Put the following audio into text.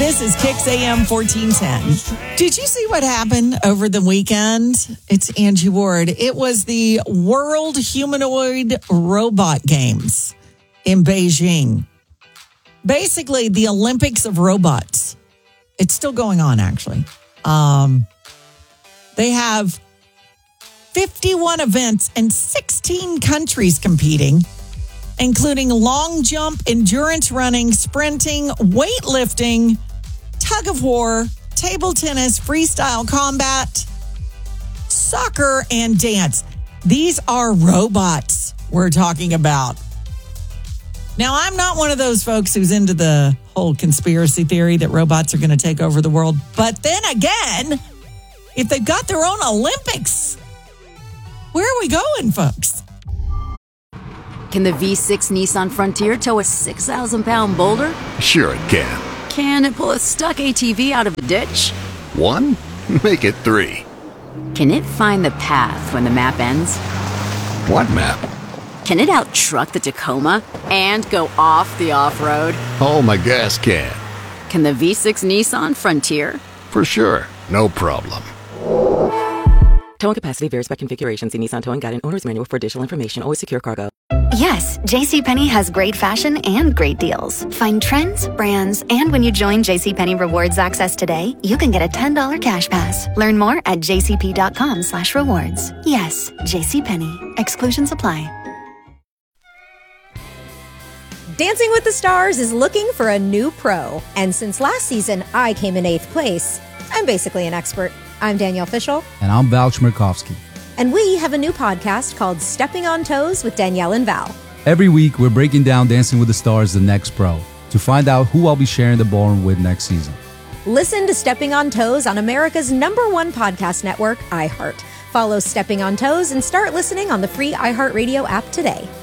This is Kix AM 1410. Did you see what happened over the weekend? It's Angie Ward. It was the World Humanoid Robot Games in Beijing. Basically, the Olympics of robots. It's still going on, actually. They have 51 events and 16 countries competing, including long jump, endurance running, sprinting, weightlifting, tug of war, table tennis, freestyle combat, soccer, and dance. These are robots we're talking about. Now, I'm not one of those folks who's into the whole conspiracy theory that robots are going to take over the world. But then again, if they've got their own Olympics, where are we going, folks? Can the V6 Nissan Frontier tow a 6,000-pound boulder? Sure it can. Can it pull a stuck ATV out of a ditch? 1? Make it 3. Can it find the path when the map ends? What map? Can it out-truck the Tacoma and go off the off-road? Oh, my gas can. Can the V6 Nissan Frontier? For sure. No problem. Towing capacity varies by configuration. See Nissan Towing Guide and Owner's Manual for additional information. Always secure cargo. Yes, JCPenney has great fashion and great deals. Find trends, brands, and when you join JCPenney Rewards Access today, you can get a $10 cash pass. Learn more at jcp.com/rewards. Yes, JCPenney. Exclusions apply. Dancing with the Stars is looking for a new pro. And since last season, I came in 8th place. I'm basically an expert. I'm Danielle Fishel. And I'm Val Chmerkovsky. And we have a new podcast called Stepping on Toes with Danielle and Val. Every week, we're breaking down Dancing with the Stars, the next pro, to find out who I'll be sharing the ballroom with next season. Listen to Stepping on Toes on America's #1 podcast network, iHeart. Follow Stepping on Toes and start listening on the free iHeartRadio app today.